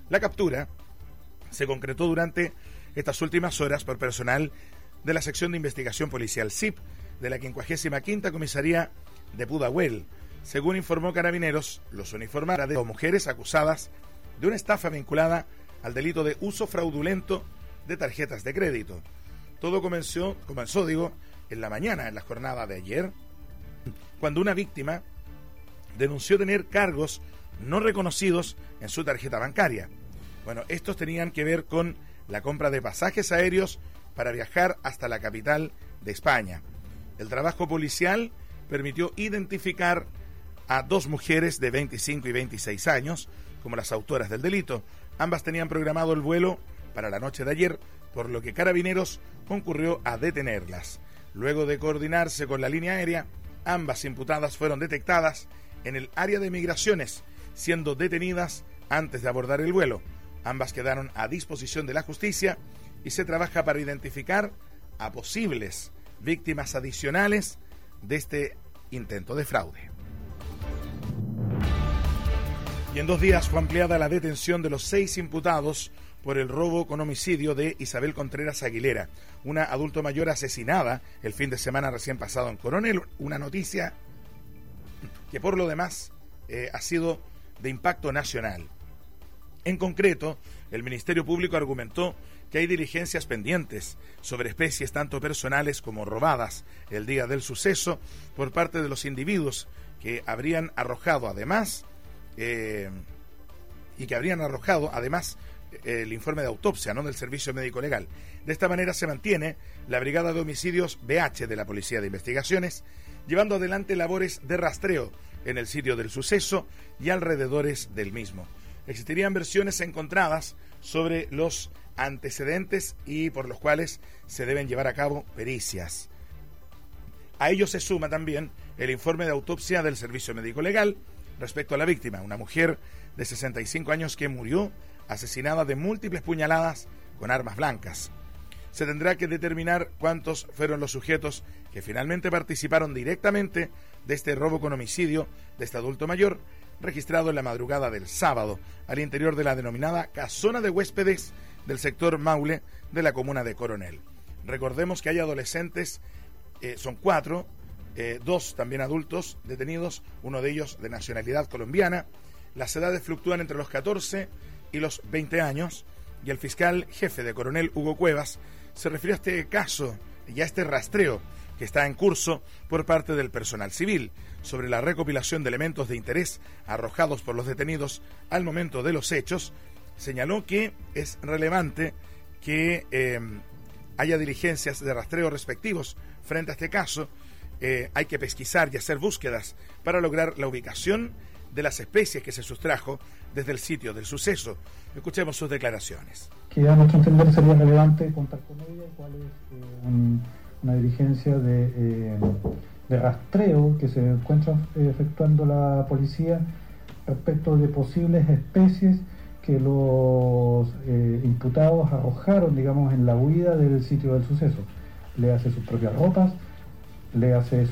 La captura se concretó durante estas últimas horas por personal de la sección de investigación policial SIP de la 55ª comisaría de Pudahuel. Según informó Carabineros, los uniformados de dos mujeres acusadas de una estafa vinculada al delito de uso fraudulento de tarjetas de crédito. Todo comenzó en la mañana, en la jornada de ayer, cuando una víctima denunció tener cargos no reconocidos en su tarjeta bancaria. Bueno, estos tenían que ver con la compra de pasajes aéreos para viajar hasta la capital de España. El trabajo policial permitió identificar a dos mujeres de 25 y 26 años como las autoras del delito. Ambas tenían programado el vuelo para la noche de ayer, por lo que Carabineros concurrió a detenerlas. Luego de coordinarse con la línea aérea, ambas imputadas fueron detectadas en el área de migraciones, siendo detenidas antes de abordar el vuelo. Ambas quedaron a disposición de la justicia y se trabaja para identificar a posibles víctimas adicionales de este intento de fraude. Y en 2 días fue ampliada la detención de los 6 imputados por el robo con homicidio de Isabel Contreras Aguilera, una adulto mayor asesinada el fin de semana recién pasado en Coronel. Una noticia que por lo demás ha sido de impacto nacional. En concreto, el Ministerio Público argumentó que hay diligencias pendientes sobre especies tanto personales como robadas el día del suceso por parte de los individuos que habrían arrojado además el informe de autopsia, ¿no?, del Servicio Médico Legal. De esta manera se mantiene la Brigada de Homicidios BH de la Policía de Investigaciones, llevando adelante labores de rastreo en el sitio del suceso y alrededores del mismo. Existirían versiones encontradas sobre los antecedentes y por los cuales se deben llevar a cabo pericias. A ello se suma también el informe de autopsia del Servicio Médico Legal respecto a la víctima, una mujer de 65 años que murió asesinada de múltiples puñaladas con armas blancas. Se tendrá que determinar cuántos fueron los sujetos que finalmente participaron directamente de este robo con homicidio de este adulto mayor, registrado en la madrugada del sábado, al interior de la denominada casona de huéspedes del sector Maule de la comuna de Coronel. Recordemos que hay adolescentes, son 4, 2 también adultos detenidos, uno de ellos de nacionalidad colombiana. Las edades fluctúan entre los 14 y los 20 años, y el fiscal jefe de Coronel, Hugo Cuevas, se refirió a este caso y a este rastreo que está en curso por parte del personal civil sobre la recopilación de elementos de interés arrojados por los detenidos al momento de los hechos. Señaló que es relevante que haya diligencias de rastreo respectivos frente a este caso. Hay que pesquisar y hacer búsquedas para lograr la ubicación de las especies que se sustrajo desde el sitio del suceso. Escuchemos sus declaraciones. Que a nuestro entender sería relevante contar con ella, cuál es una diligencia de rastreo que se encuentra efectuando la policía respecto de posibles especies que los imputados arrojaron, digamos, en la huida del sitio del suceso. Le hace sus propias ropas, le hace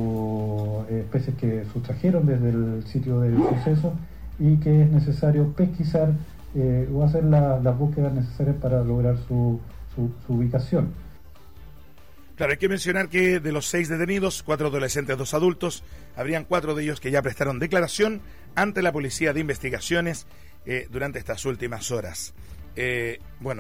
sus especies que sustrajeron desde el sitio del suceso y que es necesario pesquisar o hacer las búsquedas necesarias para lograr su ubicación. Claro, hay que mencionar que de los 6 detenidos, 4 adolescentes, 2 adultos, habrían 4 de ellos que ya prestaron declaración ante la Policía de Investigaciones durante estas últimas horas. De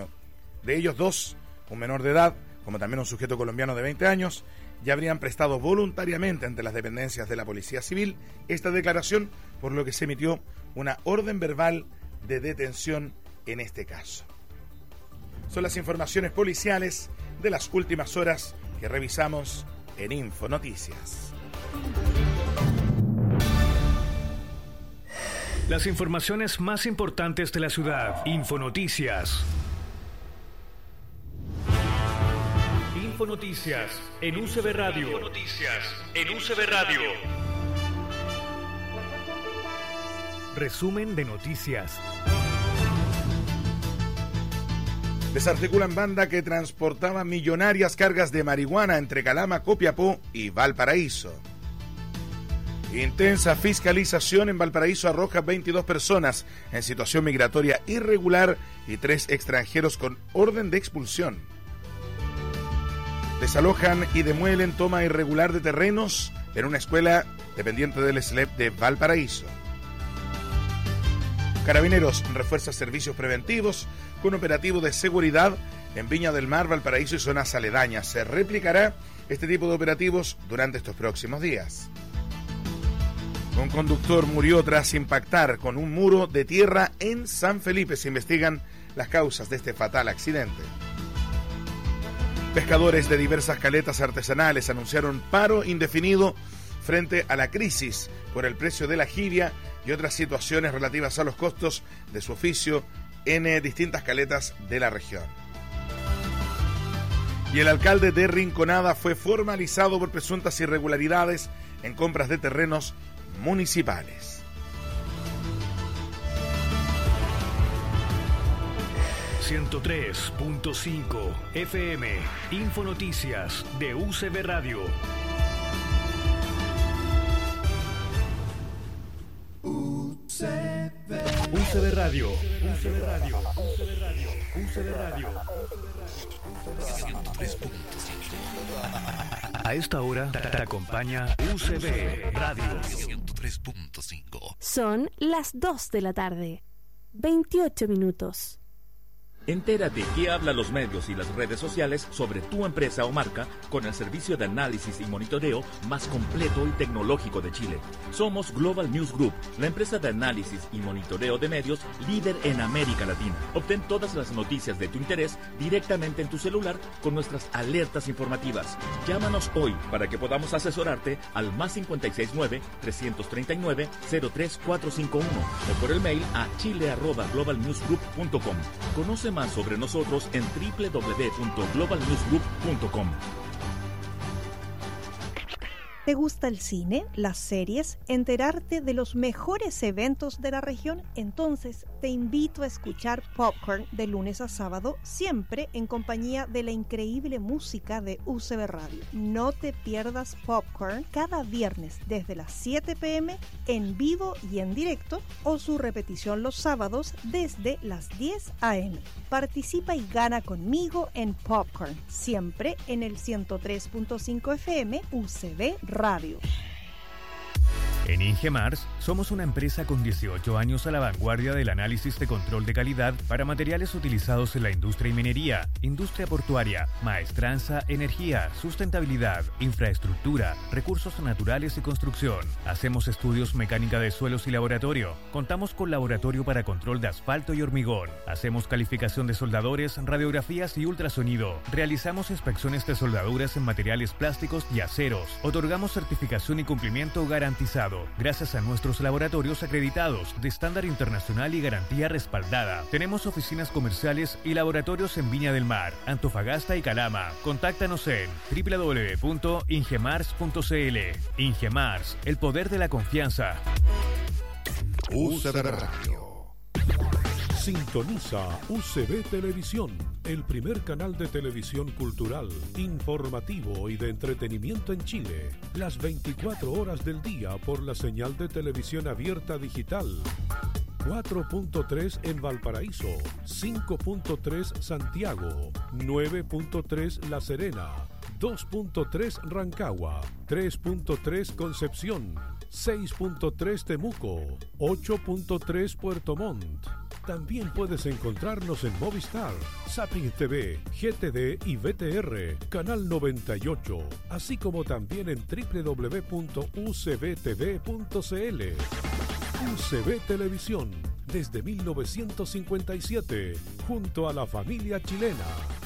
ellos 2, un menor de edad, como también un sujeto colombiano de 20 años, ya habrían prestado voluntariamente ante las dependencias de la Policía Civil esta declaración, por lo que se emitió una orden verbal de detención en este caso. Son las informaciones policiales de las últimas horas que revisamos en Info Noticias. Las informaciones más importantes de la ciudad. Info Noticias. Info Noticias en UCB Radio. Info Noticias en UCB Radio. Resumen de noticias. Desarticulan banda que transportaba millonarias cargas de marihuana entre Calama, Copiapó y Valparaíso. Intensa fiscalización en Valparaíso arroja 22 personas en situación migratoria irregular y 3 extranjeros con orden de expulsión. Desalojan y demuelen toma irregular de terrenos en una escuela dependiente del SLEP de Valparaíso. Carabineros refuerza servicios preventivos con operativo de seguridad en Viña del Mar, Valparaíso y zonas aledañas. Se replicará este tipo de operativos durante estos próximos días. Un conductor murió tras impactar con un muro de tierra en San Felipe. Se investigan las causas de este fatal accidente. Pescadores de diversas caletas artesanales anunciaron paro indefinido frente a la crisis por el precio de la jibia y otras situaciones relativas a los costos de su oficio en distintas caletas de la región. Y el alcalde de Rinconada fue formalizado por presuntas irregularidades en compras de terrenos municipales. ...103.5 FM... Infonoticias de UCB Radio. UCB Radio. UCB Radio. UCB Radio. UCB Radio. 103.5. A esta hora te acompaña UCB Radio 103.5. Son las 2 de la tarde. 28 minutos. Entérate qué hablan los medios y las redes sociales sobre tu empresa o marca con el servicio de análisis y monitoreo más completo y tecnológico de Chile. Somos Global News Group, la empresa de análisis y monitoreo de medios líder en América Latina. Obtén todas las noticias de tu interés directamente en tu celular con nuestras alertas informativas. Llámanos hoy para que podamos asesorarte al +569-339-03451 o por el mail a chile@globalnewsgroup.com. Conoce más sobre nosotros en www.globalnewsgroup.com. ¿Te gusta el cine, las series, enterarte de los mejores eventos de la región? Entonces te invito a escuchar Popcorn de lunes a sábado, siempre en compañía de la increíble música de UCB Radio. No te pierdas Popcorn cada viernes desde las 7 p.m. en vivo y en directo, o su repetición los sábados desde las 10 a.m. Participa y gana conmigo en Popcorn, siempre en el 103.5 FM UCB Radio. En Ingemars somos una empresa con 18 años a la vanguardia del análisis de control de calidad para materiales utilizados en la industria y minería, industria portuaria, maestranza, energía, sustentabilidad, infraestructura, recursos naturales y construcción. Hacemos estudios mecánica de suelos y laboratorio. Contamos con laboratorio para control de asfalto y hormigón. Hacemos calificación de soldadores, radiografías y ultrasonido. Realizamos inspecciones de soldaduras en materiales plásticos y aceros. Otorgamos certificación y cumplimiento garantizado, gracias a nuestros laboratorios acreditados de estándar internacional y garantía respaldada. Tenemos oficinas comerciales y laboratorios en Viña del Mar, Antofagasta y Calama. Contáctanos en www.ingemars.cl. Ingemars, el poder de la confianza. UCB Radio. Sintoniza UCB Televisión, el primer canal de televisión cultural, informativo y de entretenimiento en Chile. Las 24 horas del día por la señal de televisión abierta digital. 4.3 en Valparaíso, 5.3 Santiago, 9.3 La Serena, 2.3 Rancagua, 3.3 Concepción, 6.3 Temuco, 8.3 Puerto Montt. También puedes encontrarnos en Movistar, Zapping TV, GTD y VTR, Canal 98, así como también en www.ucbtv.cl. UCB Televisión, desde 1957, junto a la familia chilena.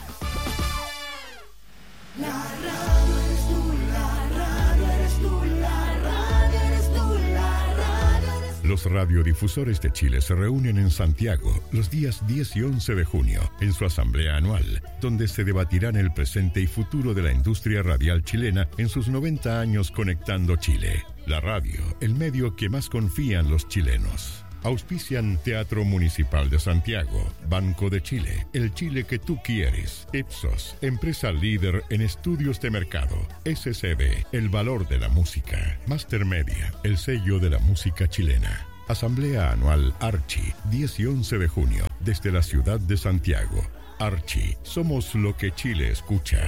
La radio eres tú, la radio eres tú, la radio eres tú, la radio eres tú. Los radiodifusores de Chile se reúnen en Santiago los días 10 y 11 de junio en su asamblea anual, donde se debatirán el presente y futuro de la industria radial chilena en sus 90 años conectando Chile. La radio, el medio que más confían los chilenos. Auspician Teatro Municipal de Santiago, Banco de Chile, el Chile que tú quieres. Ipsos, empresa líder en estudios de mercado. SCB, el valor de la música. Master Media, el sello de la música chilena. Asamblea Anual Archi, 10 y 11 de junio, desde la ciudad de Santiago. Archi, somos lo que Chile escucha.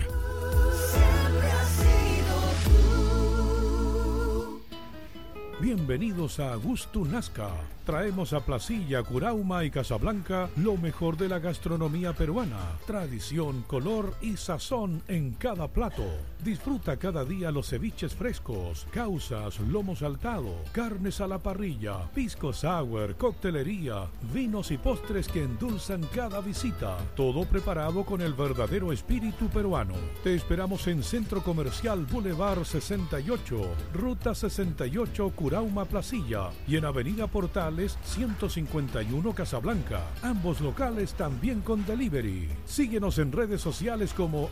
Bienvenidos a Gusto Nazca. Traemos a Placilla, Curauma y Casablanca lo mejor de la gastronomía peruana. Tradición, color y sazón en cada plato. Disfruta cada día los ceviches frescos, causas, lomo saltado, carnes a la parrilla, pisco sour, coctelería, vinos y postres que endulzan cada visita. Todo preparado con el verdadero espíritu peruano. Te esperamos en Centro Comercial Boulevard 68, Ruta 68, Curauma, Placilla, y en Avenida Portales 151, Casablanca. Ambos locales también con delivery. Síguenos en redes sociales como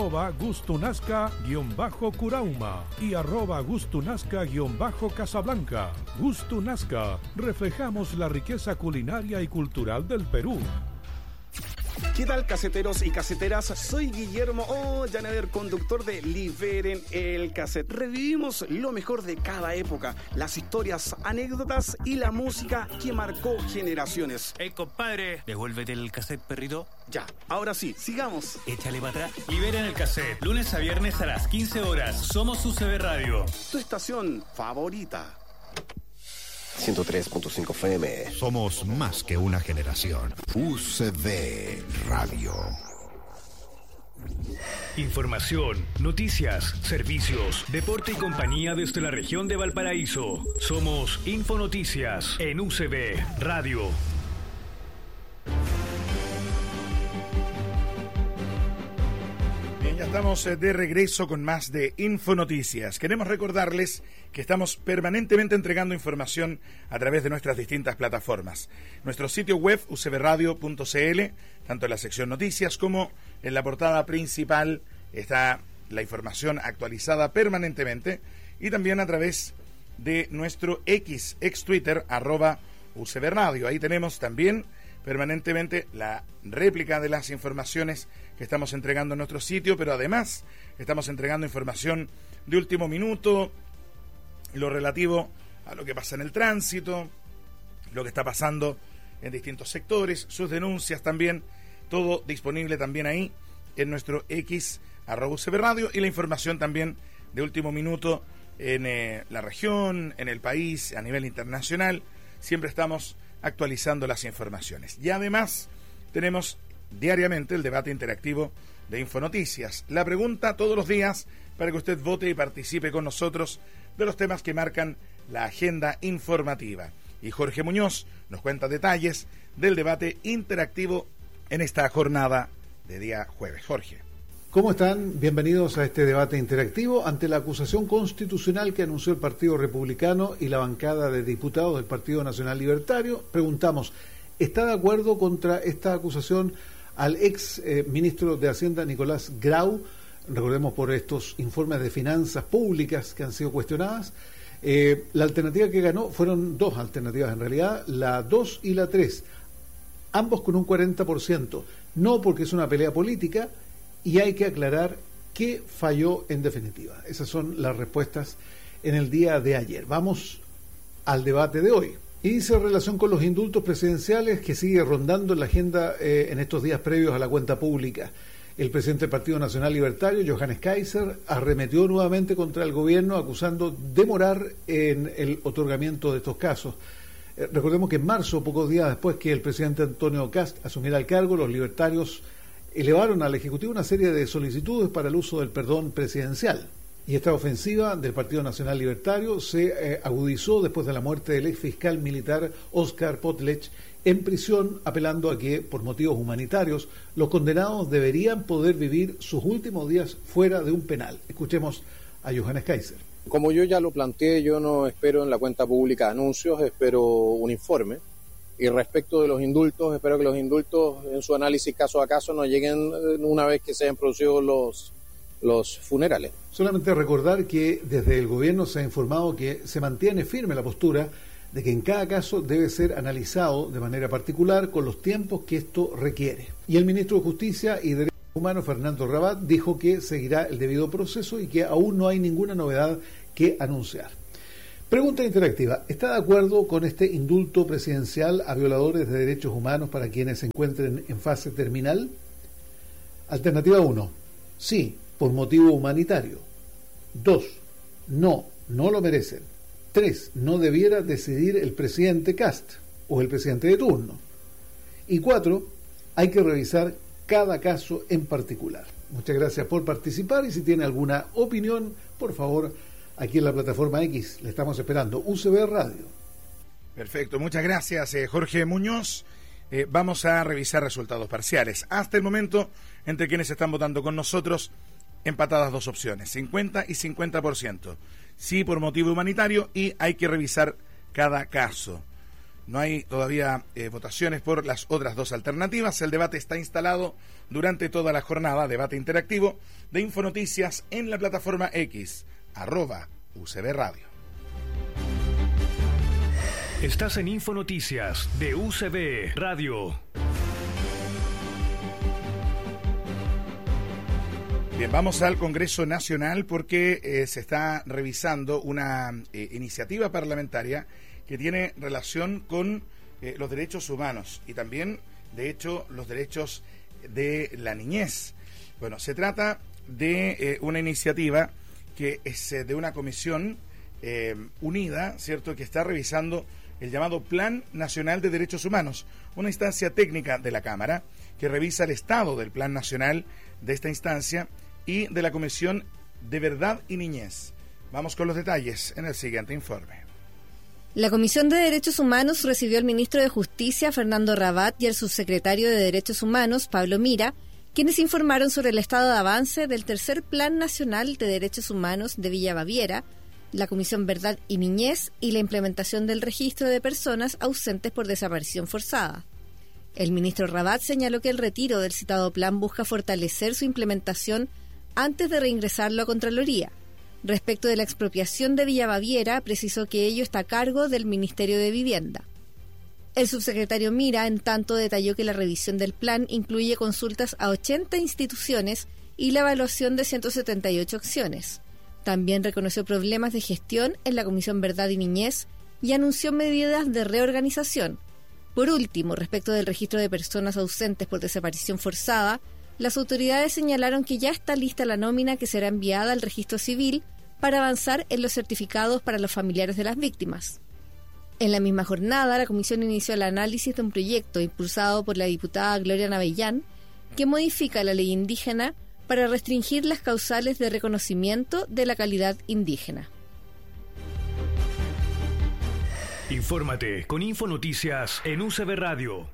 @gustunazca_Curauma y @gustunazca_Casablanca. Gusto Nazca, reflejamos la riqueza culinaria y cultural del Perú. ¿Qué tal, caseteros y caseteras? Soy Guillermo Llaner, conductor de Liberen el Cassette. Revivimos lo mejor de cada época, las historias, anécdotas y la música que marcó generaciones. Compadre, devuélvete el cassette, perrito. Ya, ahora sí, sigamos. Échale para atrás. Liberen el Cassette, lunes a viernes a las 15 horas. Somos UCB Radio. Tu estación favorita. 103.5 FM. Somos más que una generación. UCB Radio. Información, noticias, servicios, deporte y compañía desde la región de Valparaíso. Somos Infonoticias en UCB Radio. Bien, ya estamos de regreso con más de Infonoticias. Queremos recordarles que estamos permanentemente entregando información a través de nuestras distintas plataformas. Nuestro sitio web, ucbradio.cl, tanto en la sección noticias como en la portada principal está la información actualizada permanentemente, y también a través de nuestro ex Twitter, @ucbradio. Ahí tenemos también permanentemente la réplica de las informaciones que estamos entregando en nuestro sitio, pero además estamos entregando información de último minuto, lo relativo a lo que pasa en el tránsito, lo que está pasando en distintos sectores, sus denuncias también, todo disponible también ahí en nuestro X @UCBRadio, y la información también de último minuto en la región, en el país, a nivel internacional. Siempre estamos actualizando las informaciones. Y además tenemos diariamente el debate interactivo de Infonoticias. La pregunta todos los días para que usted vote y participe con nosotros de los temas que marcan la agenda informativa. Y Jorge Muñoz nos cuenta detalles del debate interactivo en esta jornada de día jueves. Jorge. ¿Cómo están? Bienvenidos a este debate interactivo ante la acusación constitucional que anunció el Partido Republicano y la bancada de diputados del Partido Nacional Libertario. Preguntamos, ¿está de acuerdo contra esta acusación al ex ministro de Hacienda, Nicolás Grau? Recordemos por estos informes de finanzas públicas que han sido cuestionadas. La alternativa que ganó, fueron dos alternativas en realidad, la 2 y la 3, ambos con un 40%, no porque es una pelea política, y hay que aclarar qué falló en definitiva. Esas son las respuestas en el día de ayer. Vamos al debate de hoy. Y dice relación con los indultos presidenciales que sigue rondando en la agenda en estos días previos a la cuenta pública. El presidente del Partido Nacional Libertario, Johannes Kaiser, arremetió nuevamente contra el gobierno acusando demorar en el otorgamiento de estos casos. Recordemos que en marzo, pocos días después que el presidente Antonio Kast asumiera el cargo, los libertarios elevaron al Ejecutivo una serie de solicitudes para el uso del perdón presidencial. Y esta ofensiva del Partido Nacional Libertario se agudizó después de la muerte del ex fiscal militar Oscar Potlech en prisión, apelando a que, por motivos humanitarios, los condenados deberían poder vivir sus últimos días fuera de un penal. Escuchemos a Johannes Kaiser. Como yo ya lo planteé, yo no espero en la cuenta pública anuncios, espero un informe. Y respecto de los indultos, espero que los indultos en su análisis caso a caso nos lleguen una vez que se hayan producido los funerales. Solamente recordar que desde el gobierno se ha informado que se mantiene firme la postura de que en cada caso debe ser analizado de manera particular con los tiempos que esto requiere. Y el ministro de Justicia y Derechos Humanos, Fernando Rabat, dijo que seguirá el debido proceso y que aún no hay ninguna novedad que anunciar. Pregunta interactiva. ¿Está de acuerdo con este indulto presidencial a violadores de derechos humanos para quienes se encuentren en fase terminal? Alternativa 1. Sí, por motivo humanitario. 2. No lo merecen. 3. No debiera decidir el presidente Kast o el presidente de turno. Y 4. Hay que revisar cada caso en particular. Muchas gracias por participar y si tiene alguna opinión, por favor, aquí en la plataforma X, le estamos esperando. UCB Radio. Perfecto, muchas gracias, Jorge Muñoz. Vamos a revisar resultados parciales. Hasta el momento, entre quienes están votando con nosotros, empatadas dos opciones, 50 y 50%. Sí por motivo humanitario y hay que revisar cada caso. No hay todavía votaciones por las otras dos alternativas. El debate está instalado durante toda la jornada, debate interactivo de Infonoticias en la plataforma X, @UCB Radio. Estás en Infonoticias de UCB Radio. Bien, vamos al Congreso Nacional porque se está revisando una iniciativa parlamentaria que tiene relación con los derechos humanos y también, de hecho, los derechos de la niñez. Bueno, se trata de una iniciativa que es de una comisión unida, ¿cierto?, que está revisando el llamado Plan Nacional de Derechos Humanos, una instancia técnica de la Cámara que revisa el estado del Plan Nacional de esta instancia y de la Comisión de Verdad y Niñez. Vamos con los detalles en el siguiente informe. La Comisión de Derechos Humanos recibió al ministro de Justicia, Fernando Rabat, y al subsecretario de Derechos Humanos, Pablo Mira, quienes informaron sobre el estado de avance del tercer Plan Nacional de Derechos Humanos de Villa Baviera, la Comisión Verdad y Niñez y la implementación del registro de personas ausentes por desaparición forzada. El ministro Rabat señaló que el retiro del citado plan busca fortalecer su implementación antes de reingresarlo a Contraloría. Respecto de la expropiación de Villa Baviera, precisó que ello está a cargo del Ministerio de Vivienda. El subsecretario Mira, en tanto, detalló que la revisión del plan incluye consultas a 80 instituciones y la evaluación de 178 acciones. También reconoció problemas de gestión en la Comisión Verdad y Niñez y anunció medidas de reorganización. Por último, respecto del registro de personas ausentes por desaparición forzada, las autoridades señalaron que ya está lista la nómina que será enviada al registro civil para avanzar en los certificados para los familiares de las víctimas. En la misma jornada, la comisión inició el análisis de un proyecto impulsado por la diputada Gloria Navellán que modifica la ley indígena para restringir las causales de reconocimiento de la calidad indígena. Infórmate con Infonoticias en UCB Radio.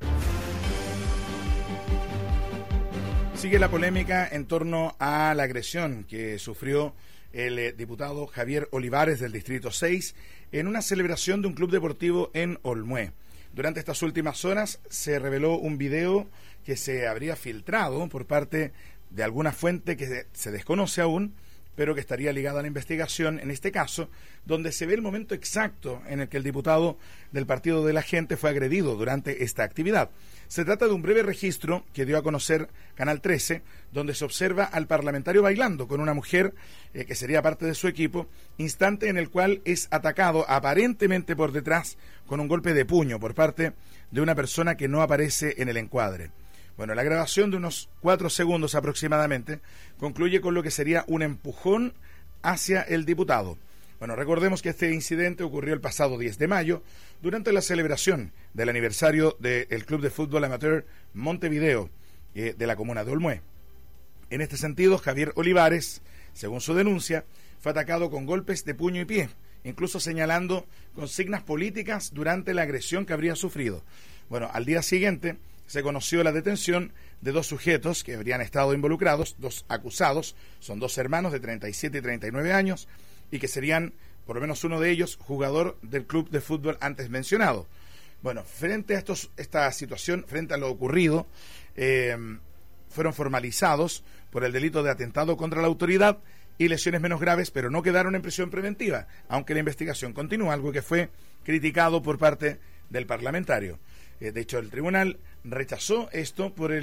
Sigue la polémica en torno a la agresión que sufrió el diputado Javier Olivares del Distrito 6 en una celebración de un club deportivo en Olmué. Durante estas últimas horas se reveló un video que se habría filtrado por parte de alguna fuente que se desconoce aún, pero que estaría ligada a la investigación, en este caso, donde se ve el momento exacto en el que el diputado del Partido de la Gente fue agredido durante esta actividad. Se trata de un breve registro que dio a conocer Canal 13, donde se observa al parlamentario bailando con una mujer que sería parte de su equipo, instante en el cual es atacado aparentemente por detrás con un golpe de puño por parte de una persona que no aparece en el encuadre. Bueno, la grabación de unos 4 segundos aproximadamente concluye con lo que sería un empujón hacia el diputado. Bueno, recordemos que este incidente ocurrió el pasado 10 de mayo durante la celebración del aniversario del Club de Fútbol Amateur Montevideo de la comuna de Olmué. En este sentido, Javier Olivares, según su denuncia, fue atacado con golpes de puño y pie, incluso señalando consignas políticas durante la agresión que habría sufrido. Bueno, al día siguiente se conoció la detención de 2 sujetos que habrían estado involucrados, 2 acusados, son 2 hermanos de 37 y 39 años, y que serían, por lo menos uno de ellos, jugador del club de fútbol antes mencionado. Bueno, frente a esta situación, frente a lo ocurrido, fueron formalizados por el delito de atentado contra la autoridad y lesiones menos graves, pero no quedaron en prisión preventiva, aunque la investigación continúa, algo que fue criticado por parte del parlamentario. De hecho, el tribunal rechazó esto por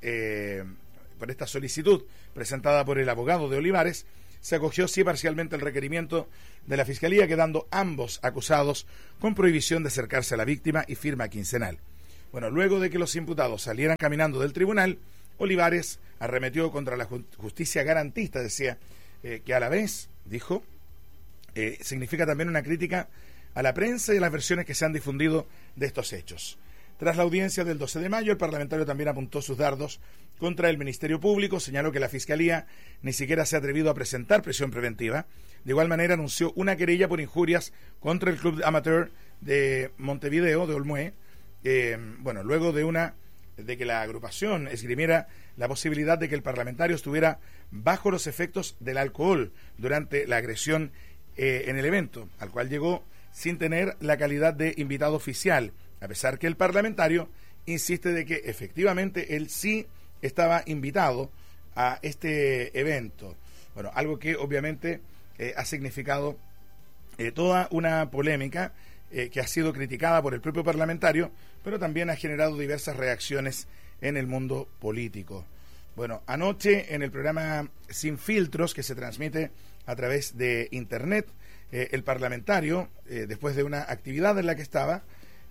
esta solicitud presentada por el abogado de Olivares. Se acogió sí parcialmente el requerimiento de la Fiscalía, quedando ambos acusados con prohibición de acercarse a la víctima y firma quincenal. Bueno, luego de que los imputados salieran caminando del tribunal, Olivares arremetió contra la justicia garantista, decía, que a la vez, dijo, significa también una crítica a la prensa y a las versiones que se han difundido de estos hechos. Tras la audiencia del 12 de mayo, el parlamentario también apuntó sus dardos contra el Ministerio Público, señaló que la Fiscalía ni siquiera se ha atrevido a presentar prisión preventiva. De igual manera anunció una querella por injurias contra el Club Amateur de Montevideo, de Olmué, luego de que la agrupación esgrimiera la posibilidad de que el parlamentario estuviera bajo los efectos del alcohol durante la agresión en el evento, al cual llegó sin tener la calidad de invitado oficial, a pesar que el parlamentario insiste de que efectivamente él sí estaba invitado a este evento. Bueno, algo que obviamente ha significado toda una polémica que ha sido criticada por el propio parlamentario, pero también ha generado diversas reacciones en el mundo político. Bueno, anoche en el programa Sin Filtros, que se transmite a través de Internet, el parlamentario, después de una actividad en la que estaba,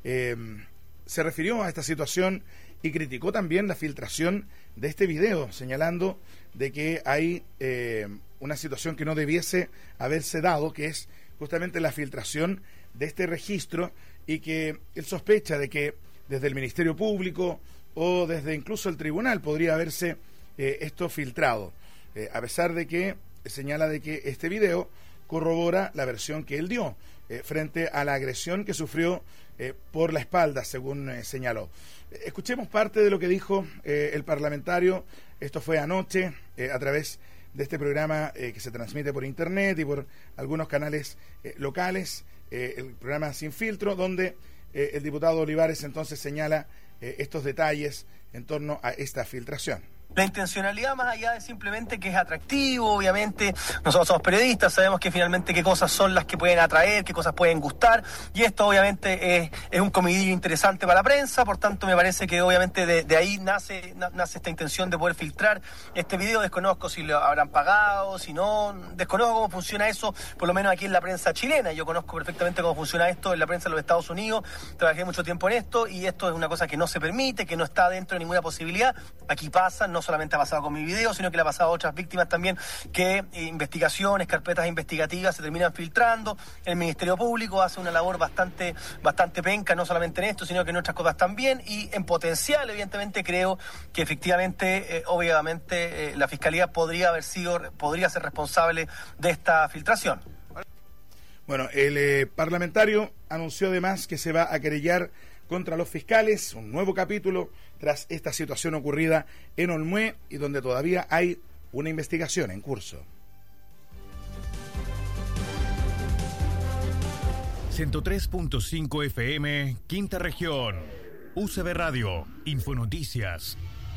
se refirió a esta situación y criticó también la filtración de este video, señalando de que hay una situación que no debiese haberse dado, que es justamente la filtración de este registro, y que él sospecha de que desde el Ministerio Público o desde incluso el tribunal podría haberse esto filtrado, a pesar de que señala de que este video corrobora la versión que él dio frente a la agresión que sufrió por la espalda, según señaló. Escuchemos parte de lo que dijo el parlamentario. Esto fue anoche a través de este programa que se transmite por Internet y por algunos canales locales, el programa Sin Filtro, donde el diputado Olivares entonces señala estos detalles en torno a esta filtración. La intencionalidad, más allá de simplemente que es atractivo, obviamente, nosotros somos periodistas, sabemos que finalmente qué cosas son las que pueden atraer, qué cosas pueden gustar, y esto obviamente es un comidillo interesante para la prensa. Por tanto me parece que obviamente de ahí nace esta intención de poder filtrar este video. Desconozco si lo habrán pagado, si no, desconozco cómo funciona eso, por lo menos aquí en la prensa chilena. Yo conozco perfectamente cómo funciona esto en la prensa de los Estados Unidos, trabajé mucho tiempo en esto, y esto es una cosa que no se permite, que no está dentro de ninguna posibilidad. Aquí pasa, no solamente ha pasado con mi video, sino que le ha pasado a otras víctimas también, que investigaciones, carpetas investigativas se terminan filtrando. El Ministerio Público hace una labor bastante penca, no solamente en esto, sino que en otras cosas también, y en potencial, evidentemente, creo que efectivamente, obviamente, la Fiscalía podría ser responsable de esta filtración. Bueno, el parlamentario anunció además que se va a querellar contra los fiscales, un nuevo capítulo tras esta situación ocurrida en Olmué, y donde todavía hay una investigación en curso. 103.5 FM, Quinta Región. UCB Radio, Infonoticias.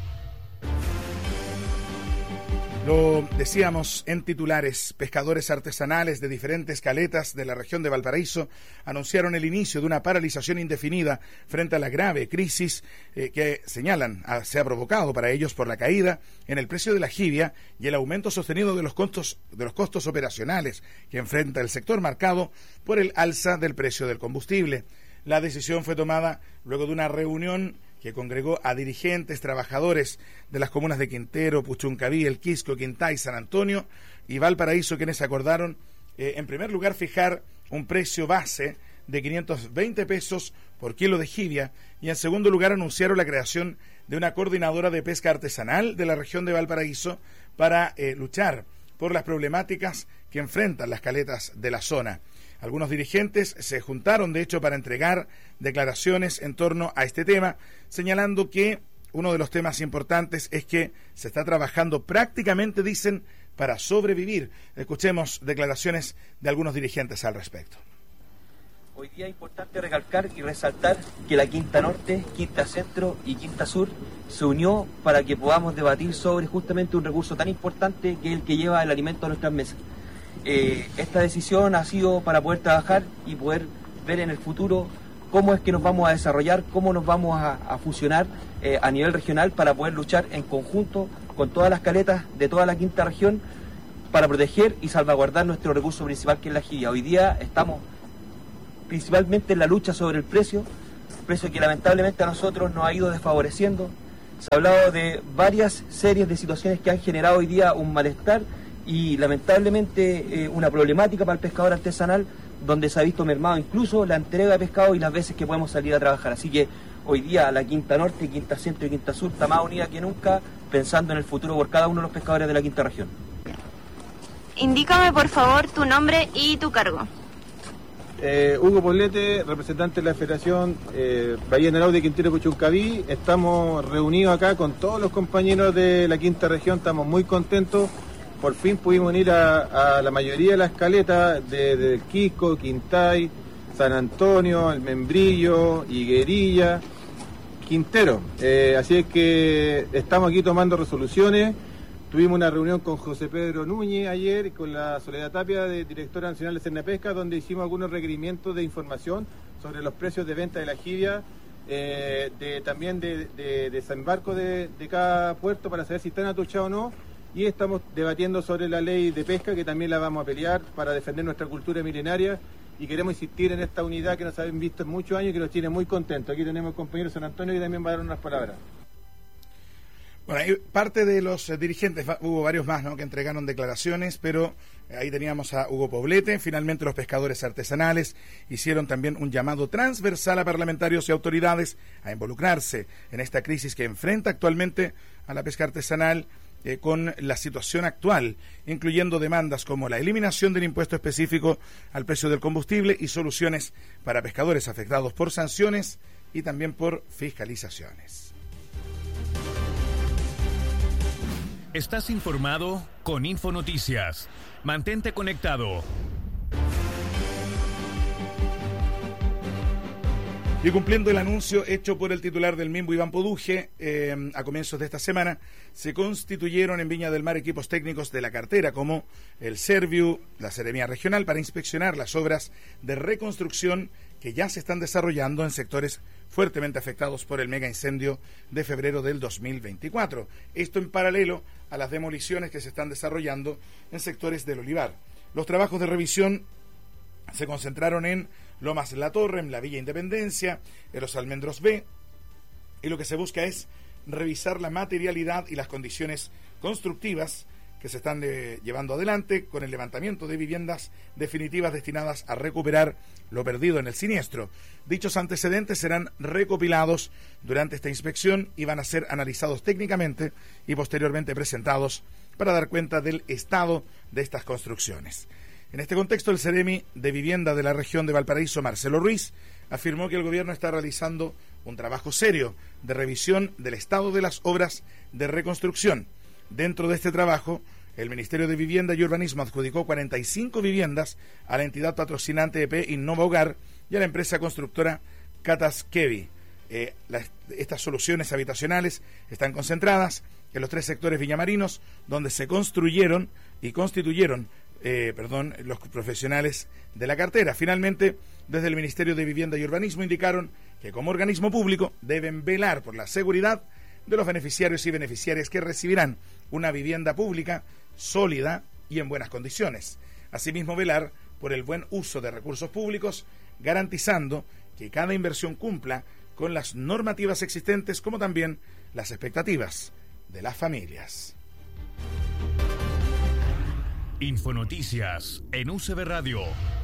Lo decíamos en titulares, pescadores artesanales de diferentes caletas de la región de Valparaíso anunciaron el inicio de una paralización indefinida frente a la grave crisis que señalan se ha provocado para ellos por la caída en el precio de la jibia y el aumento sostenido de los costos operacionales que enfrenta el sector, marcado por el alza del precio del combustible. La decisión fue tomada luego de una reunión que congregó a dirigentes, trabajadores de las comunas de Quintero, Puchuncaví, El Quisco, Quintay, San Antonio y Valparaíso, quienes acordaron, en primer lugar, fijar un precio base de 520 pesos por kilo de jibia, y en segundo lugar anunciaron la creación de una coordinadora de pesca artesanal de la región de Valparaíso para luchar por las problemáticas que enfrentan las caletas de la zona. Algunos dirigentes se juntaron, de hecho, para entregar declaraciones en torno a este tema, señalando que uno de los temas importantes es que se está trabajando prácticamente, dicen, para sobrevivir. Escuchemos declaraciones de algunos dirigentes al respecto. Hoy día es importante recalcar y resaltar que la Quinta Norte, Quinta Centro y Quinta Sur se unió para que podamos debatir sobre justamente un recurso tan importante que es el que lleva el alimento a nuestras mesas. Esta decisión ha sido para poder trabajar y poder ver en el futuro cómo es que nos vamos a desarrollar, cómo nos vamos a fusionar a nivel regional para poder luchar en conjunto con todas las caletas de toda la quinta región para proteger y salvaguardar nuestro recurso principal, que es la jibia. Hoy día estamos principalmente en la lucha sobre el precio que lamentablemente a nosotros nos ha ido desfavoreciendo. Se ha hablado de varias series de situaciones que han generado hoy día un malestar y lamentablemente una problemática para el pescador artesanal, donde se ha visto mermado incluso la entrega de pescado y las veces que podemos salir a trabajar. Así que hoy día la Quinta Norte, Quinta Centro y Quinta Sur está más unida que nunca, pensando en el futuro por cada uno de los pescadores de la quinta región. Indícame por favor tu nombre y tu cargo. Hugo Poblete, representante de la Federación Bahía Narao de Quintero Puchuncaví. Estamos reunidos acá con todos los compañeros de la quinta región, estamos muy contentos. Por fin pudimos unir a la mayoría de las caletas de Quisco, Quintay, San Antonio, El Membrillo, Higuerilla, Quintero. Así es que estamos aquí tomando resoluciones. Tuvimos una reunión con José Pedro Núñez ayer, con la Soledad Tapia, directora nacional de Cernapesca, donde hicimos algunos requerimientos de información sobre los precios de venta de la jibia, también de desembarco de cada puerto, para saber si están atuchados o no. Y estamos debatiendo sobre la ley de pesca, que también la vamos a pelear para defender nuestra cultura milenaria, y queremos insistir en esta unidad que nos habían visto en muchos años y que nos tiene muy contentos. Aquí tenemos al compañero San Antonio, que también va a dar unas palabras. Bueno, ahí parte de los dirigentes, hubo varios más, ¿no?, que entregaron declaraciones, pero ahí teníamos a Hugo Poblete. Finalmente los pescadores artesanales hicieron también un llamado transversal a parlamentarios y autoridades a involucrarse en esta crisis que enfrenta actualmente a la pesca artesanal, con la situación actual, incluyendo demandas como la eliminación del impuesto específico al precio del combustible y soluciones para pescadores afectados por sanciones y también por fiscalizaciones. Estás informado con Infonoticias. Mantente conectado. Y cumpliendo el anuncio hecho por el titular del MIMBU, Iván Poduje, a comienzos de esta semana, se constituyeron en Viña del Mar equipos técnicos de la cartera, como el Serviu, la Seremía Regional, para inspeccionar las obras de reconstrucción que ya se están desarrollando en sectores fuertemente afectados por el mega incendio de febrero del 2024. Esto en paralelo a las demoliciones que se están desarrollando en sectores del Olivar. Los trabajos de revisión se concentraron en Lomas La Torre, en la Villa Independencia, en los Almendros B, y lo que se busca es revisar la materialidad y las condiciones constructivas que se están llevando adelante con el levantamiento de viviendas definitivas destinadas a recuperar lo perdido en el siniestro. Dichos antecedentes serán recopilados durante esta inspección y van a ser analizados técnicamente y posteriormente presentados para dar cuenta del estado de estas construcciones. En este contexto, el Seremi de Vivienda de la región de Valparaíso, Marcelo Ruiz, afirmó que el gobierno está realizando un trabajo serio de revisión del estado de las obras de reconstrucción. Dentro de este trabajo, el Ministerio de Vivienda y Urbanismo adjudicó 45 viviendas a la entidad patrocinante EP Innova Hogar y a la empresa constructora Cataskevi. Estas soluciones habitacionales están concentradas en los 3 sectores villamarinos, donde se construyeron y constituyeron los profesionales de la cartera. Finalmente, desde el Ministerio de Vivienda y Urbanismo indicaron que como organismo público deben velar por la seguridad de los beneficiarios y beneficiarias que recibirán una vivienda pública sólida y en buenas condiciones. Asimismo, velar por el buen uso de recursos públicos, garantizando que cada inversión cumpla con las normativas existentes, como también las expectativas de las familias. Infonoticias en UCB Radio.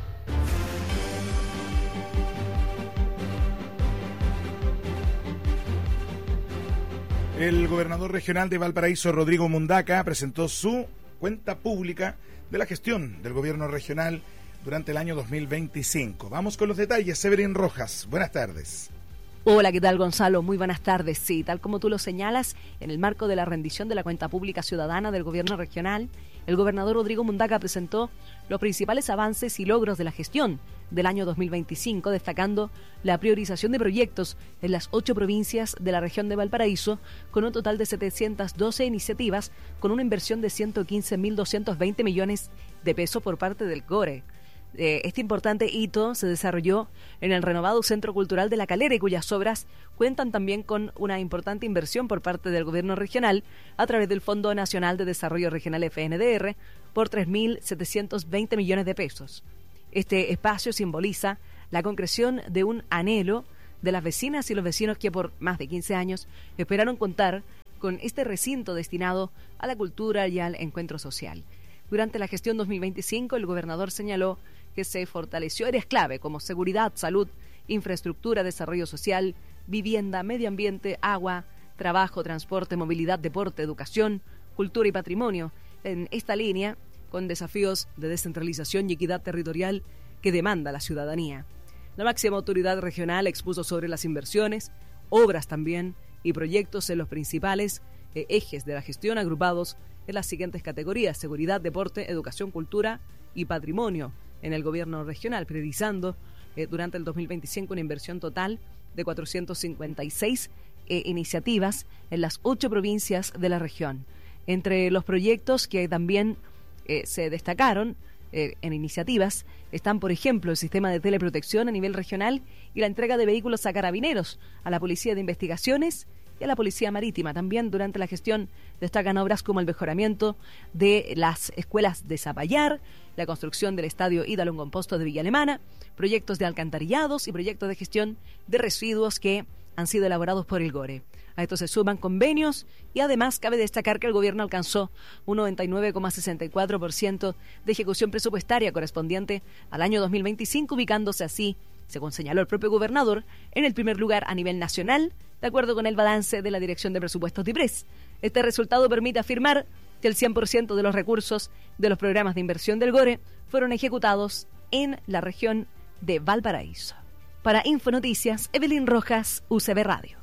El gobernador regional de Valparaíso, Rodrigo Mundaca, presentó su cuenta pública de la gestión del gobierno regional durante el año 2025. Vamos con los detalles. Severín Rojas, buenas tardes. Hola, ¿qué tal, Gonzalo? Muy buenas tardes. Sí, tal como tú lo señalas, en el marco de la rendición de la cuenta pública ciudadana del gobierno regional, el gobernador Rodrigo Mundaca presentó los principales avances y logros de la gestión del año 2025, destacando la priorización de proyectos en las 8 provincias de la región de Valparaíso, con un total de 712 iniciativas, con una inversión de 115.220 millones de pesos por parte del GORE. Este importante hito se desarrolló en el renovado Centro Cultural de La Calera y cuyas obras cuentan también con una importante inversión por parte del gobierno regional a través del Fondo Nacional de Desarrollo Regional FNDR por 3.720 millones de pesos. Este espacio simboliza la concreción de un anhelo de las vecinas y los vecinos que por más de 15 años esperaron contar con este recinto destinado a la cultura y al encuentro social. Durante la gestión 2025, el gobernador señaló que se fortaleció áreas clave como seguridad, salud, infraestructura, desarrollo social, vivienda, medio ambiente, agua, trabajo, transporte, movilidad, deporte, educación, cultura y patrimonio. En esta línea, con desafíos de descentralización y equidad territorial que demanda la ciudadanía. La máxima autoridad regional expuso sobre las inversiones, obras también y proyectos en los principales ejes de la gestión agrupados en las siguientes categorías: seguridad, deporte, educación, cultura y patrimonio en el gobierno regional, priorizando durante el 2025 una inversión total de 456 iniciativas en las 8 provincias de la región. Entre los proyectos que también se destacaron en iniciativas están, por ejemplo, el sistema de teleprotección a nivel regional y la entrega de vehículos a carabineros, a la Policía de Investigaciones y a la Policía Marítima. También durante la gestión destacan obras como el mejoramiento de las escuelas de Zapallar, la construcción del estadio Ídalo Composto de Villa Alemana, proyectos de alcantarillados y proyectos de gestión de residuos que han sido elaborados por el GORE. A esto se suman convenios y además cabe destacar que el gobierno alcanzó un 99,64% de ejecución presupuestaria correspondiente al año 2025, ubicándose así, según señaló el propio gobernador, en el primer lugar a nivel nacional, de acuerdo con el balance de la Dirección de Presupuestos DIPRES. Este resultado permite afirmar que el 100% de los recursos de los programas de inversión del GORE fueron ejecutados en la región de Valparaíso. Para Infonoticias, Evelyn Rojas, UCB Radio.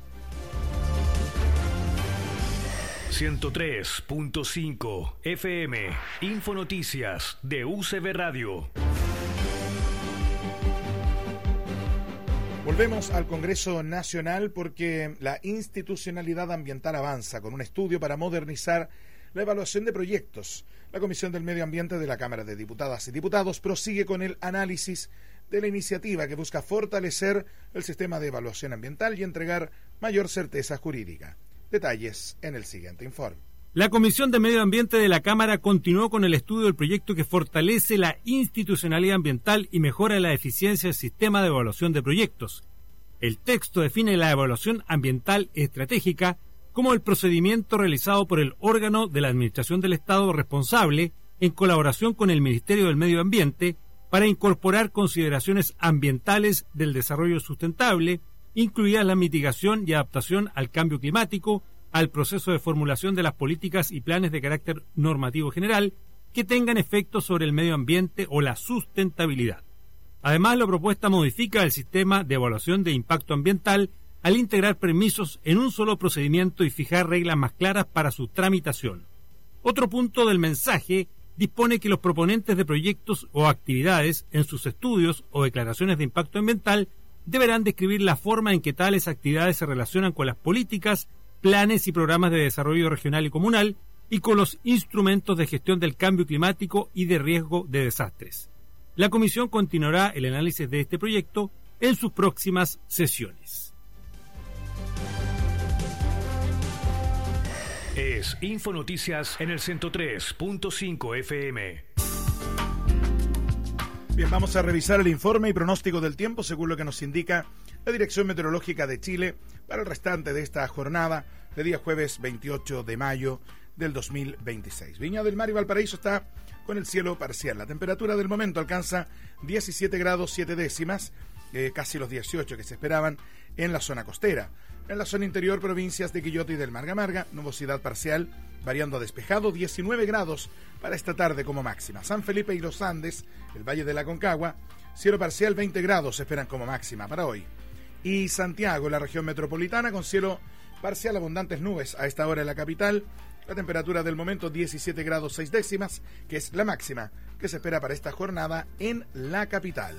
103.5 FM, Infonoticias de UCB Radio. Volvemos al Congreso Nacional porque la institucionalidad ambiental avanza con un estudio para modernizar la evaluación de proyectos. La Comisión del Medio Ambiente de la Cámara de Diputadas y Diputados prosigue con el análisis de la iniciativa que busca fortalecer el sistema de evaluación ambiental y entregar mayor certeza jurídica. Detalles en el siguiente informe. La Comisión de Medio Ambiente de la Cámara continuó con el estudio del proyecto que fortalece la institucionalidad ambiental y mejora la eficiencia del sistema de evaluación de proyectos. El texto define la evaluación ambiental estratégica como el procedimiento realizado por el órgano de la Administración del Estado responsable en colaboración con el Ministerio del Medio Ambiente para incorporar consideraciones ambientales del desarrollo sustentable, incluidas la mitigación y adaptación al cambio climático, al proceso de formulación de las políticas y planes de carácter normativo general que tengan efectos sobre el medio ambiente o la sustentabilidad. Además, la propuesta modifica el sistema de evaluación de impacto ambiental al integrar permisos en un solo procedimiento y fijar reglas más claras para su tramitación. Otro punto del mensaje dispone que los proponentes de proyectos o actividades en sus estudios o declaraciones de impacto ambiental deberán describir la forma en que tales actividades se relacionan con las políticas, planes y programas de desarrollo regional y comunal y con los instrumentos de gestión del cambio climático y de riesgo de desastres. La Comisión continuará el análisis de este proyecto en sus próximas sesiones. Es Infonoticias en el 103.5 FM. Bien, vamos a revisar el informe y pronóstico del tiempo según lo que nos indica la Dirección Meteorológica de Chile para el restante de esta jornada de día jueves 28 de mayo del 2026. Viña del Mar y Valparaíso está con el cielo parcial. La temperatura del momento alcanza 17 grados 7 décimas, casi los 18 que se esperaban en la zona costera. En la zona interior, provincias de Quillota y del Marga, nubosidad parcial, variando a despejado, 19 grados para esta tarde como máxima. San Felipe y los Andes, el Valle de la Concagua, cielo parcial, 20 grados se esperan como máxima para hoy. Y Santiago, la región metropolitana, con cielo parcial, abundantes nubes a esta hora en la capital. La temperatura del momento 17 grados 6 décimas, que es la máxima que se espera para esta jornada en la capital.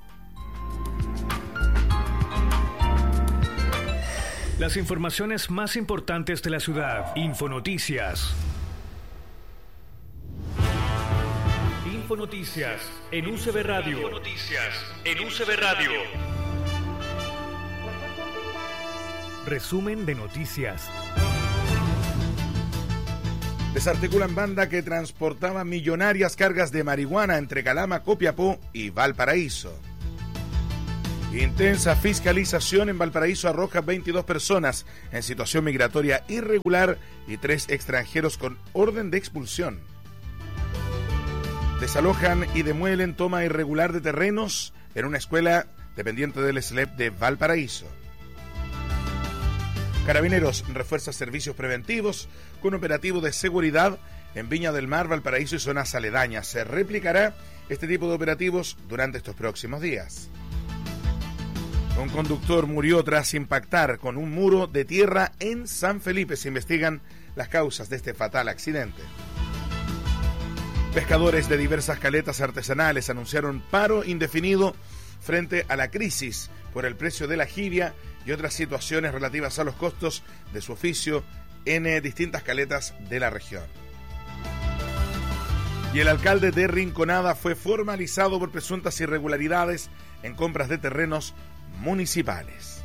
Las informaciones más importantes de la ciudad. Infonoticias. Infonoticias en UCB Radio. Resumen de noticias. Desarticulan banda que transportaba millonarias cargas de marihuana entre Calama, Copiapó y Valparaíso. Intensa fiscalización en Valparaíso arroja 22 personas en situación migratoria irregular y 3 extranjeros con orden de expulsión. Desalojan y demuelen toma irregular de terrenos en una escuela dependiente del SLEP de Valparaíso. Carabineros refuerza servicios preventivos con operativo de seguridad en Viña del Mar, Valparaíso y zonas aledañas. Se replicará este tipo de operativos durante estos próximos días. Un conductor murió tras impactar con un muro de tierra en San Felipe. Se investigan las causas de este fatal accidente. Pescadores de diversas caletas artesanales anunciaron paro indefinido frente a la crisis por el precio de la jibia y otras situaciones relativas a los costos de su oficio en distintas caletas de la región. Y el alcalde de Rinconada fue formalizado por presuntas irregularidades en compras de terrenos municipales.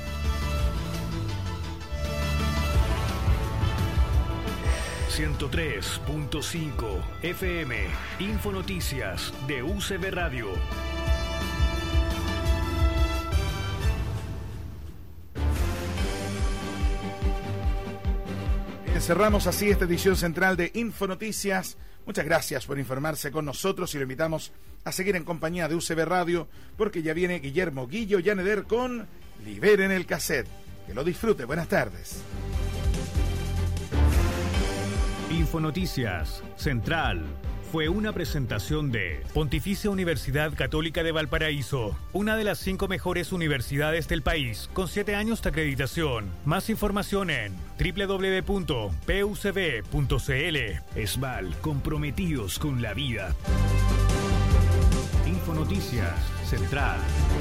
...103.5 FM... Infonoticias de UCB Radio. Cerramos así esta edición central de Infonoticias. Muchas gracias por informarse con nosotros y lo invitamos a seguir en compañía de UCB Radio, porque ya viene Guillermo Guillo Yaneder con Liberen el Cassette. Que lo disfrute. Buenas tardes. Infonoticias Central fue una presentación de Pontificia Universidad Católica de Valparaíso, una de las 5 mejores universidades del país, con 7 años de acreditación. Más información en www.pucb.cl. ESVAL, comprometidos con la vida. Infonoticias Central.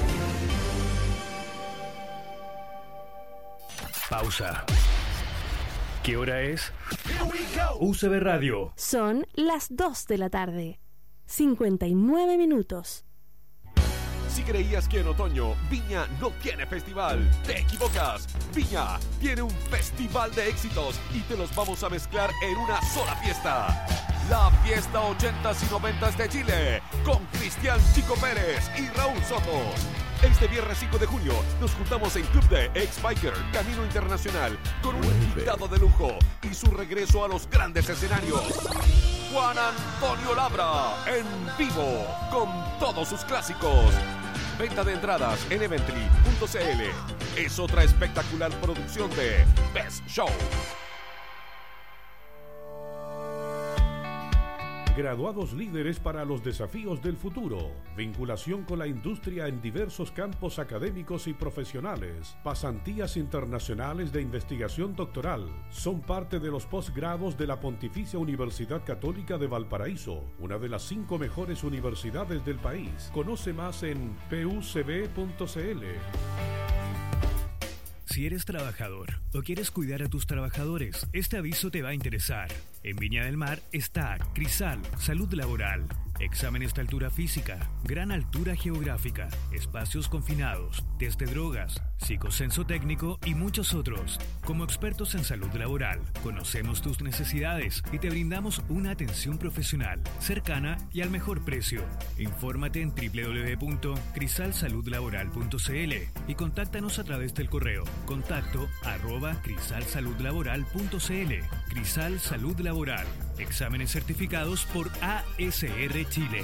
Pausa. ¿Qué hora es? UCB Radio. Son las 2 de la tarde. 59 minutos. Si creías que en otoño Viña no tiene festival, te equivocas. Viña tiene un festival de éxitos y te los vamos a mezclar en una sola fiesta. La fiesta 80s y 90s de Chile, con Cristian Chico Pérez y Raúl Soto. Este viernes 5 de junio nos juntamos en Club de Ex-Biker Camino Internacional con un invitado de lujo y su regreso a los grandes escenarios. Juan Antonio Labra en vivo con todos sus clásicos. Venta de entradas en Eventry.cl. Es otra espectacular producción de Best Show. Graduados líderes para los desafíos del futuro. Vinculación con la industria en diversos campos académicos y profesionales. Pasantías internacionales de investigación doctoral. Son parte de los posgrados de la Pontificia Universidad Católica de Valparaíso, una de las 5 mejores universidades del país. Conoce más en pucb.cl. Si eres trabajador o quieres cuidar a tus trabajadores, este aviso te va a interesar. En Viña del Mar está Crisal Salud Laboral. Exámenes de altura física, gran altura geográfica, espacios confinados, test de drogas, psicocenso técnico y muchos otros. Como expertos en salud laboral, conocemos tus necesidades y te brindamos una atención profesional, cercana y al mejor precio. Infórmate en www.crisalsaludlaboral.cl y contáctanos a través del correo contacto@crisalsaludlaboral.cl. Crisal Salud Laboral. Exámenes certificados por ASR Chile.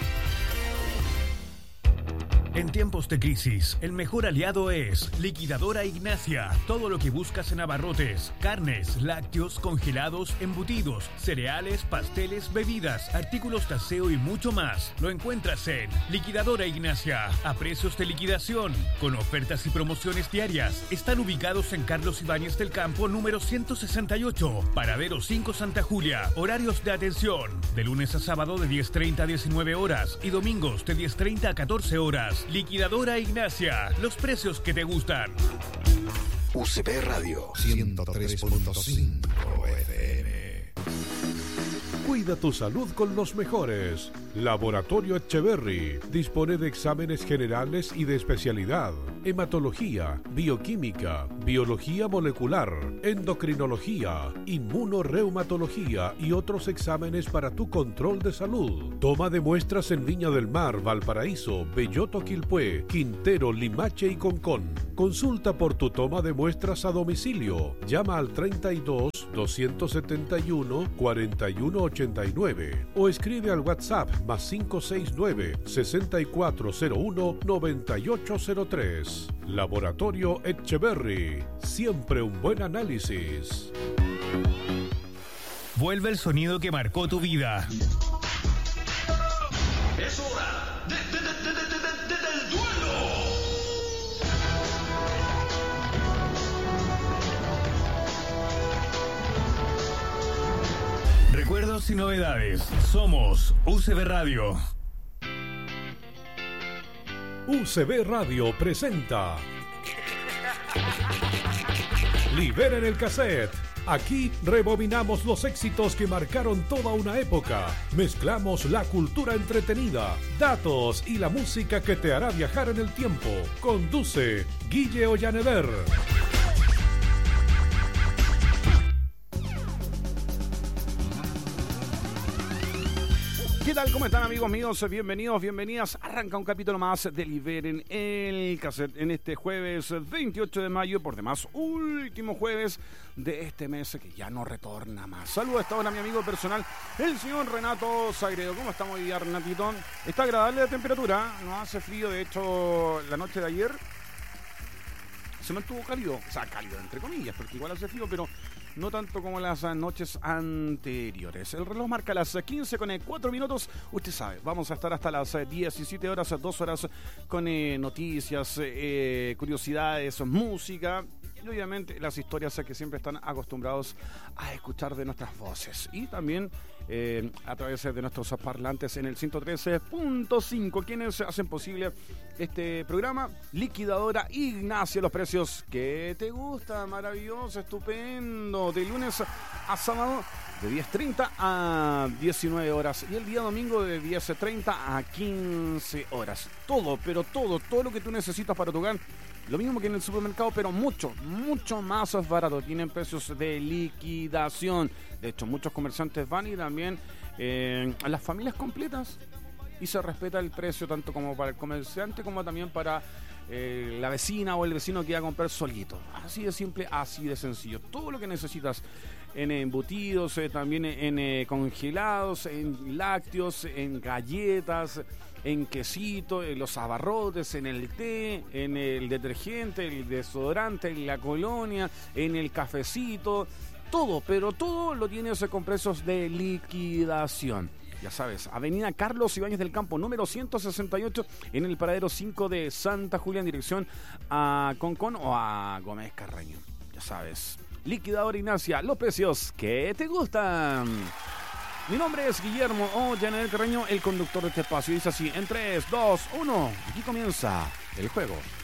En tiempos de crisis, el mejor aliado es Liquidadora Ignacia. Todo lo que buscas en abarrotes, carnes, lácteos, congelados, embutidos, cereales, pasteles, bebidas, artículos de aseo y mucho más. Lo encuentras en Liquidadora Ignacia, a precios de liquidación, con ofertas y promociones diarias. Están ubicados en Carlos Ibáñez del Campo, número 168, Paradero 5 Santa Julia. Horarios de atención, de lunes a sábado de 10:30 a 19 horas y domingos de 10:30 a 14 horas. Liquidadora Ignacia, los precios que te gustan. UCB Radio 103.5 FM. Cuida tu salud con los mejores. Laboratorio Etcheverry dispone de exámenes generales y de especialidad: hematología, bioquímica, biología molecular, endocrinología, inmunorreumatología y otros exámenes para tu control de salud. Toma de muestras en Viña del Mar, Valparaíso, Belloto, Quilpué, Quintero, Limache y Concón. Consulta por tu toma de muestras a domicilio. Llama al 32 271 4189 o escribe al WhatsApp +569 6401 9803. Laboratorio Etcheverry. Siempre un buen análisis. Vuelve el sonido que marcó tu vida. Es hora del duelo. Recuerdos y novedades. Somos UCB Radio. UCB Radio presenta Liberen el cassette. Aquí rebobinamos los éxitos que marcaron toda una época. Mezclamos la cultura entretenida, datos y la música que te hará viajar en el tiempo. Conduce Guille Ollaneder. ¿Qué tal? ¿Cómo están, amigos míos? Bienvenidos, bienvenidas. Arranca un capítulo más de Liberen el cassette en este jueves 28 de mayo, por demás último jueves de este mes que ya no retorna más. Saludos a esta hora a mi amigo personal, el señor Renato Sagredo. ¿Cómo estamos hoy día, Renatito? Está agradable la temperatura, no hace frío. De hecho, la noche de ayer se mantuvo cálido, o sea, cálido entre comillas, porque igual hace frío, pero no tanto como las noches anteriores. El reloj marca las 15:04. Usted sabe, vamos a estar hasta las 17 horas, 2 horas con noticias, curiosidades, música y obviamente las historias que siempre están acostumbrados a escuchar de nuestras voces. Y también a través de nuestros parlantes en el 113.5, quienes hacen posible este programa. Liquidadora Ignacia, los precios que te gustan, maravilloso, estupendo, de lunes a sábado de 10:30 a 19 horas y el día domingo de 10:30 a 15 horas. Todo, pero todo lo que tú necesitas para tu hogar. Lo mismo que en el supermercado, pero mucho más barato. Tienen precios de liquidación. De hecho, muchos comerciantes van y también a las familias completas. Y se respeta el precio tanto como para el comerciante como también para la vecina o el vecino que va a comprar solito. Así de simple, así de sencillo. Todo lo que necesitas en embutidos, también en congelados, en lácteos, en galletas, en quesito, en los abarrotes, en el té, en el detergente, el desodorante, en la colonia, en el cafecito. Todo, pero todo lo tienes con precios de liquidación. Ya sabes, Avenida Carlos Ibáñez del Campo, número 168, en el paradero 5 de Santa Julia, en dirección a Concón o a Gómez Carreño. Ya sabes, Liquidadora Ignacia, los precios que te gustan. Mi nombre es Guillermo Ollaneder Carreño, el conductor de este espacio. Dice así, en 3, 2, 1, aquí comienza el juego